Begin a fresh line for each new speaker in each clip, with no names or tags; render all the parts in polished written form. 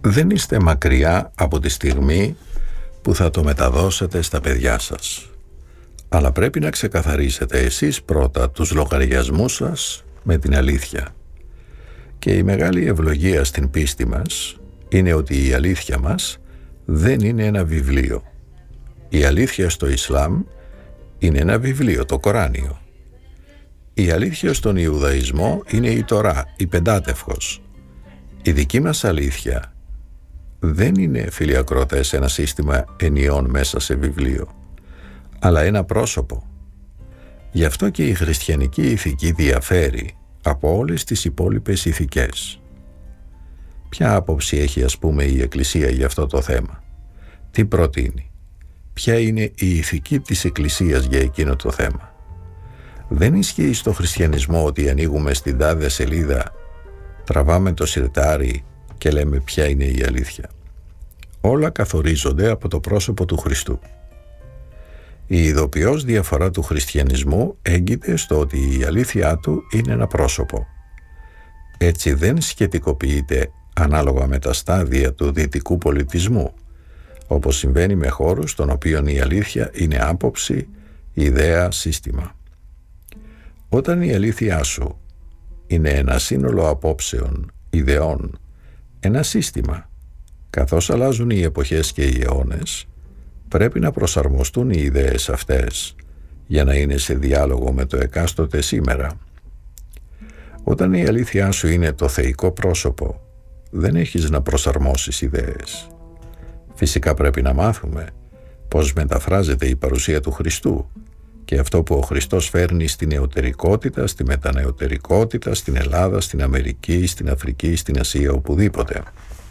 Δεν είστε μακριά από τη στιγμή που θα το μεταδώσετε στα παιδιά σας. Αλλά πρέπει να ξεκαθαρίσετε εσείς πρώτα τους λογαριασμούς σας με την αλήθεια. Και η μεγάλη ευλογία στην πίστη μας είναι ότι η αλήθεια μας δεν είναι ένα βιβλίο. Η αλήθεια στο Ισλάμ είναι ένα βιβλίο, το Κοράνιο. Η αλήθεια στον Ιουδαϊσμό είναι η Τορά, η Πεντάτευχος. Η δική μας αλήθεια δεν είναι, φίλοι ακροατές, ένα σύστημα ενιών μέσα σε βιβλίο, αλλά ένα πρόσωπο. Γι' αυτό και η χριστιανική ηθική διαφέρει από όλες τις υπόλοιπες ηθικές. Ποια άποψη έχει, ας πούμε, η Εκκλησία για αυτό το θέμα? Τι προτείνει? Ποια είναι η ηθική της Εκκλησίας για εκείνο το θέμα? Δεν ισχύει στο χριστιανισμό ότι ανοίγουμε στην τάδε σελίδα, τραβάμε το σιρτάρι και λέμε ποια είναι η αλήθεια. Όλα καθορίζονται από το πρόσωπο του Χριστού. Η ειδοποιώς διαφορά του χριστιανισμού έγκυται στο ότι η αλήθειά του είναι ένα πρόσωπο. Έτσι δεν σχετικοποιείται ανάλογα με τα στάδια του δυτικού πολιτισμού, όπως συμβαίνει με χώρους των οποίων η αλήθεια είναι άποψη, ιδέα, σύστημα. Όταν η αλήθειά σου είναι ένα σύνολο απόψεων, ιδεών, ένα σύστημα, καθώς αλλάζουν οι εποχές και οι αιώνες, πρέπει να προσαρμοστούν οι ιδέες αυτές για να είναι σε διάλογο με το εκάστοτε σήμερα. Όταν η αλήθειά σου είναι το θεϊκό πρόσωπο, δεν έχεις να προσαρμόσεις ιδέες. Φυσικά πρέπει να μάθουμε πώς μεταφράζεται η παρουσία του Χριστού και αυτό που ο Χριστός φέρνει στην νεωτερικότητα, στη μετανεωτερικότητα, στην Ελλάδα, στην Αμερική, στην Αφρική, στην Ασία, οπουδήποτε.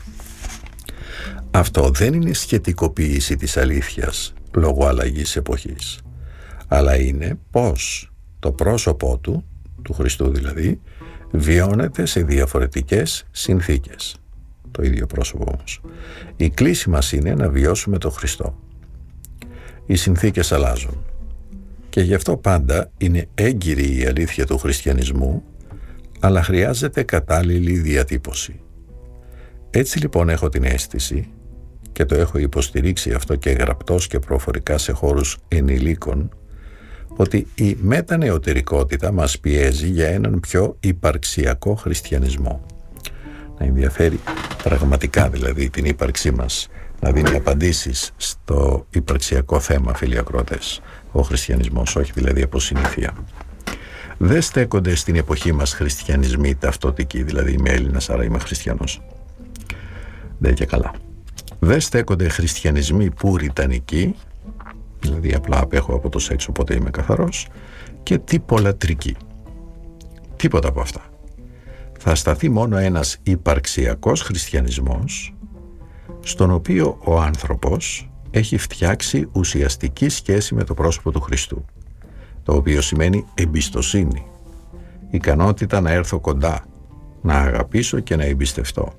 Αυτό δεν είναι σχετικοποίηση της αλήθειας λόγω αλλαγής εποχής, αλλά είναι πώς το πρόσωπό του Χριστού δηλαδή, βιώνεται σε διαφορετικές συνθήκες. Το ίδιο πρόσωπο όμως. Η κλίση μας είναι να βιώσουμε τον Χριστό. Οι συνθήκες αλλάζουν και γι' αυτό πάντα είναι έγκυρη η αλήθεια του χριστιανισμού, αλλά χρειάζεται κατάλληλη διατύπωση. Έτσι λοιπόν έχω την αίσθηση, και το έχω υποστηρίξει αυτό και γραπτός και προφορικά σε χώρους ενηλίκων, ότι η μετανεωτερικότητα μας πιέζει για έναν πιο υπαρξιακό χριστιανισμό. Να ενδιαφέρει πραγματικά δηλαδή την ύπαρξή μας, να δίνει απαντήσεις στο υπαρξιακό θέμα, φίλοι ακροατές, ο χριστιανισμός, όχι δηλαδή από συνήθεια. Δεν στέκονται στην εποχή μας χριστιανισμοί ταυτοτικοί, δηλαδή είμαι Έλληνας άρα είμαι χριστιανός. Δεν και καλά. Δεν στέκονται χριστιανισμοί πουριτανικοί, δηλαδή απλά απέχω από το σεξ οπότε είμαι καθαρός, και τυπολατρικοί. Τίποτα από αυτά. Θα σταθεί μόνο ένας υπαρξιακός χριστιανισμός, στον οποίο ο άνθρωπος έχει φτιάξει ουσιαστική σχέση με το πρόσωπο του Χριστού, το οποίο σημαίνει εμπιστοσύνη, ικανότητα να έρθω κοντά, να αγαπήσω και να εμπιστευτώ.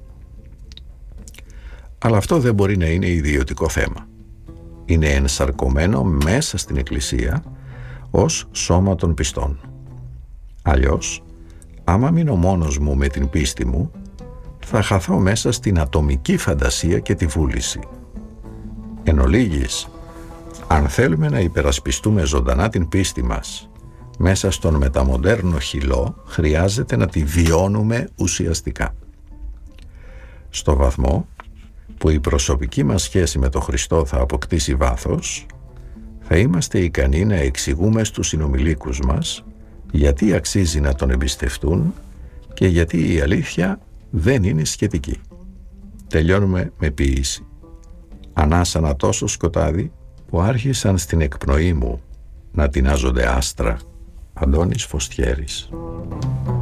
Αλλά αυτό δεν μπορεί να είναι ιδιωτικό θέμα. Είναι ενσαρκωμένο μέσα στην Εκκλησία ως σώμα των πιστών. Αλλιώς, άμα μείνω μόνος μου με την πίστη μου, θα χαθώ μέσα στην ατομική φαντασία και τη βούληση. Εν ολίγης, αν θέλουμε να υπερασπιστούμε ζωντανά την πίστη μας μέσα στον μεταμοντέρνο χυλό, χρειάζεται να τη βιώνουμε ουσιαστικά. Στο βαθμό που η προσωπική μας σχέση με τον Χριστό θα αποκτήσει βάθος, θα είμαστε ικανοί να εξηγούμε στους συνομιλίκους μας γιατί αξίζει να τον εμπιστευτούν και γιατί η αλήθεια δεν είναι σχετική. Τελειώνουμε με ποίηση. Ανάσανα τόσο σκοτάδι που άρχισαν στην εκπνοή μου να τεινάζονται άστρα. Αντώνης Φωστιέρης.